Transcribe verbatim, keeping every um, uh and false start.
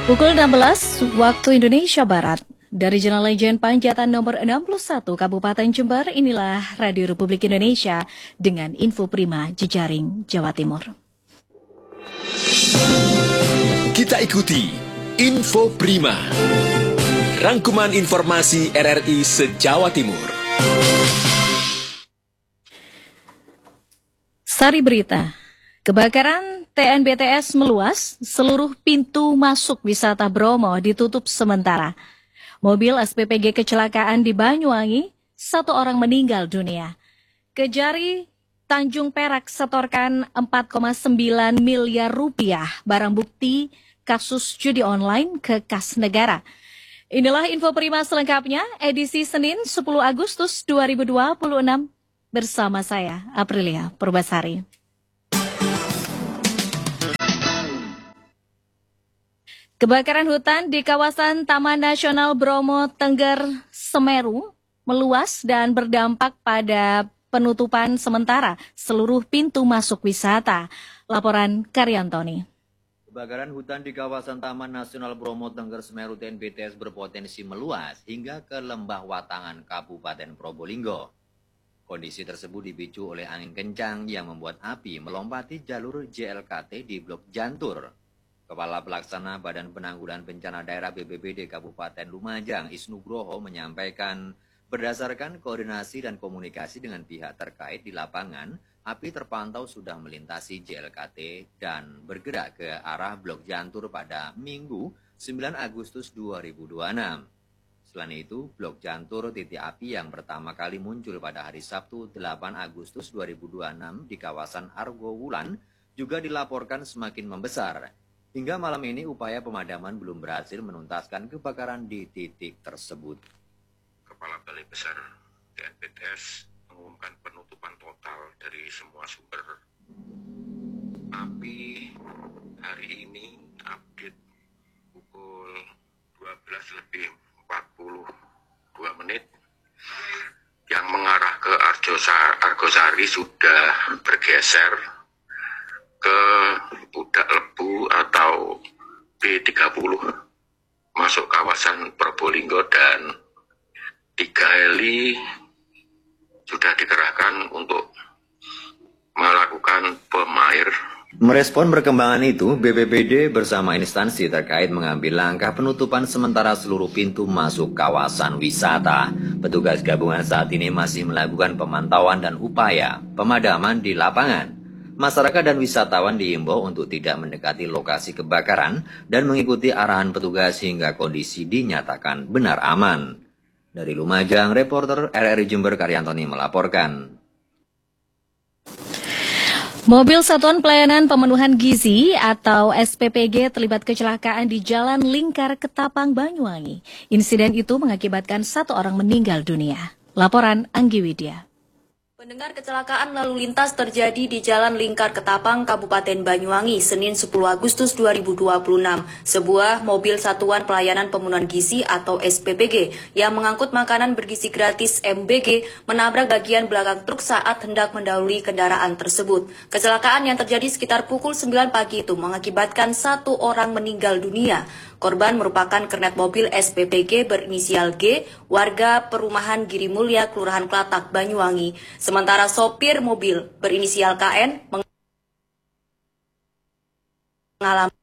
Pukul enam belas waktu Indonesia Barat. Dari Jalan Lejen Panjatan nomor enam puluh satu Kabupaten Jember, inilah Radio Republik Indonesia dengan info prima jejaring Jawa Timur. Kita ikuti Info Prima, rangkuman informasi R R I se-Jawa Timur. Sari berita, kebakaran T N B T S meluas, seluruh pintu masuk wisata Bromo ditutup sementara. Mobil S P P G kecelakaan di Banyuwangi, satu orang meninggal dunia. Kejari Tanjung Perak setorkan empat koma sembilan miliar rupiah barang bukti kasus judi online ke kas negara. Inilah info prima selengkapnya, edisi Senin sepuluh Agustus dua ribu dua puluh enam. Bersama saya, Aprilia Purbasari. Kebakaran hutan di kawasan Taman Nasional Bromo Tengger Semeru meluas dan berdampak pada penutupan sementara seluruh pintu masuk wisata. Laporan Karyantoni. Kebakaran hutan di kawasan Taman Nasional Bromo Tengger Semeru T N B T S berpotensi meluas hingga ke Lembah Watangan, Kabupaten Probolinggo. Kondisi tersebut dipicu oleh angin kencang yang membuat api melompati jalur J L K T di Blok Jantur. Kepala Pelaksana Badan Penanggulangan Bencana Daerah B P B D Kabupaten Lumajang, Isnugroho, menyampaikan berdasarkan koordinasi dan komunikasi dengan pihak terkait di lapangan, api terpantau sudah melintasi J L K T dan bergerak ke arah Blok Jantur pada Minggu sembilan Agustus dua ribu dua puluh enam. Selain itu, Blok Jantur titik api yang pertama kali muncul pada hari Sabtu delapan Agustus dua ribu dua puluh enam di kawasan Argo Wulan juga dilaporkan semakin membesar. Hingga malam ini upaya pemadaman belum berhasil menuntaskan kebakaran di titik tersebut. Kepala Balai Besar T N B T S mengumumkan penutupan total dari semua sumber api hari ini update pukul dua belas lebih empat puluh dua menit yang mengarah ke Argosari sudah bergeser ke Pudak Lebu atau B tiga puluh masuk kawasan Probolinggo dan tiga heli sudah dikerahkan untuk melakukan bom air. Merespon perkembangan itu, B P B D bersama instansi terkait mengambil langkah penutupan sementara seluruh pintu masuk kawasan wisata. Petugas gabungan saat ini masih melakukan pemantauan dan upaya pemadaman di lapangan. Masyarakat dan wisatawan diimbau untuk tidak mendekati lokasi kebakaran dan mengikuti arahan petugas hingga kondisi dinyatakan benar aman. Dari Lumajang, reporter R R I Jember Karyantoni melaporkan. Mobil Satuan Pelayanan Pemenuhan Gizi atau S P P G terlibat kecelakaan di Jalan Lingkar Ketapang, Banyuwangi. Insiden itu mengakibatkan satu orang meninggal dunia. Laporan Anggi Widya. Pendengar, kecelakaan lalu lintas terjadi di Jalan Lingkar Ketapang, Kabupaten Banyuwangi, Senin sepuluh Agustus dua ribu dua puluh enam. Sebuah mobil Satuan Pelayanan Pemenuhan Gizi atau S P P G yang mengangkut makanan bergizi gratis M B G menabrak bagian belakang truk saat hendak mendahului kendaraan tersebut. Kecelakaan yang terjadi sekitar pukul sembilan pagi itu mengakibatkan satu orang meninggal dunia. Korban merupakan kernet mobil S P P G berinisial G, warga perumahan Giri Mulya, Kelurahan Klatak, Banyuwangi. Sementara sopir mobil berinisial K N mengalami